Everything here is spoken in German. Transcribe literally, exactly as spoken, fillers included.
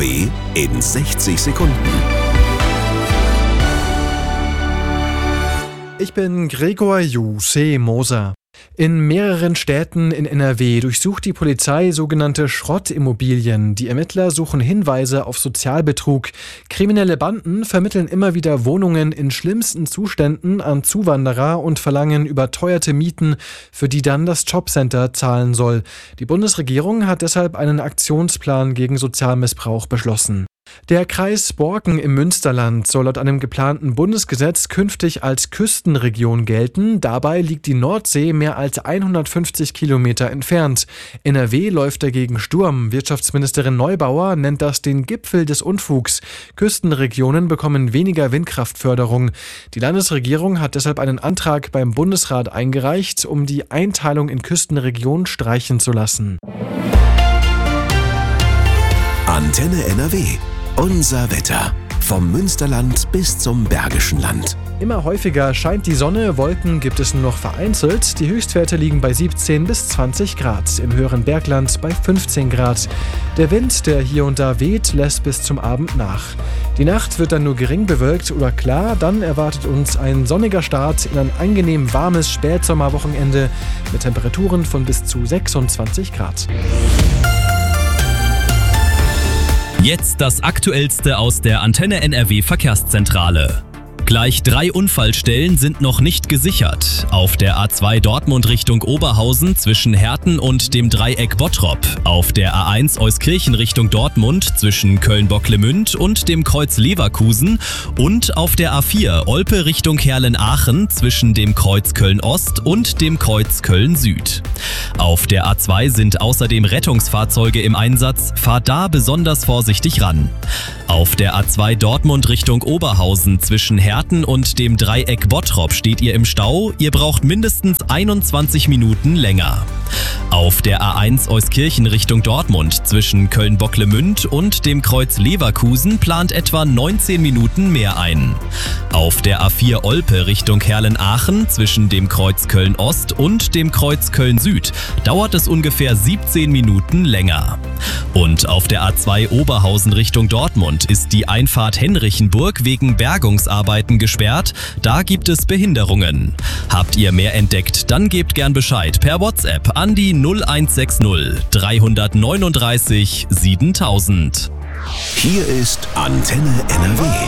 W in sechzig Sekunden. Ich bin Gregor Juse Moser. In mehreren Städten in N R W durchsucht die Polizei sogenannte Schrottimmobilien. Die Ermittler suchen Hinweise auf Sozialbetrug. Kriminelle Banden vermitteln immer wieder Wohnungen in schlimmsten Zuständen an Zuwanderer und verlangen überteuerte Mieten, für die dann das Jobcenter zahlen soll. Die Bundesregierung hat deshalb einen Aktionsplan gegen Sozialmissbrauch beschlossen. Der Kreis Borken im Münsterland soll laut einem geplanten Bundesgesetz künftig als Küstenregion gelten. Dabei liegt die Nordsee mehr als hundertfünfzig Kilometer entfernt. N R W läuft dagegen Sturm. Wirtschaftsministerin Neubauer nennt das den Gipfel des Unfugs. Küstenregionen bekommen weniger Windkraftförderung. Die Landesregierung hat deshalb einen Antrag beim Bundesrat eingereicht, um die Einteilung in Küstenregionen streichen zu lassen. Antenne N R W. Unser Wetter. Vom Münsterland bis zum Bergischen Land. Immer häufiger scheint die Sonne, Wolken gibt es nur noch vereinzelt. Die Höchstwerte liegen bei siebzehn bis zwanzig Grad, im höheren Bergland bei fünfzehn Grad. Der Wind, der hier und da weht, lässt bis zum Abend nach. Die Nacht wird dann nur gering bewölkt oder klar, dann erwartet uns ein sonniger Start in ein angenehm warmes Spätsommerwochenende mit Temperaturen von bis zu sechsundzwanzig Grad. Jetzt das Aktuellste aus der Antenne N R W Verkehrszentrale. Gleich drei Unfallstellen sind noch nicht gesichert. Auf der A zwei Dortmund Richtung Oberhausen zwischen Herten und dem Dreieck Bottrop. Auf der A eins Euskirchen Richtung Dortmund zwischen Köln-Bocklemünd und dem Kreuz Leverkusen. Und auf der A vier Olpe Richtung Herlen-Aachen zwischen dem Kreuz Köln-Ost und dem Kreuz Köln-Süd. Auf der A zwei sind außerdem Rettungsfahrzeuge im Einsatz. Fahrt da besonders vorsichtig ran. Auf der A zwei Dortmund Richtung Oberhausen zwischen Herten und dem Dreieck Bottrop steht ihr im Stau. Ihr braucht mindestens einundzwanzig Minuten länger. Auf der A eins Euskirchen Richtung Dortmund zwischen Köln-Bocklemünd und dem Kreuz Leverkusen plant etwa neunzehn Minuten mehr ein. Auf der A vier Olpe Richtung Herlen-Aachen zwischen dem Kreuz Köln-Ost und dem Kreuz Köln-Süd dauert es ungefähr siebzehn Minuten länger. Und auf der A zwei Oberhausen Richtung Dortmund ist die Einfahrt Henrichenburg wegen Bergungsarbeiten gesperrt. Da gibt es Behinderungen. Habt ihr mehr entdeckt, dann gebt gern Bescheid per WhatsApp an die null eins sechs null drei neun neun siebentausend. Hier ist Antenne N R W.